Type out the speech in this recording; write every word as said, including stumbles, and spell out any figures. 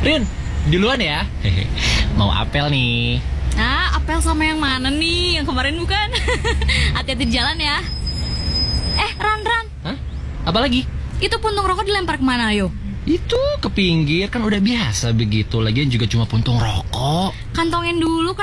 Rin, duluan ya. Mau apel nih. Ah, apel sama yang mana nih? Yang kemarin bukan? Hati-hati di jalan ya. Eh, Ran, Ran. Hah? Apa lagi? Itu puntung rokok dilempar kemana, ayo? Itu ke pinggir, kan udah biasa begitu. Lagian juga cuma puntung rokok. Kantongin dulu.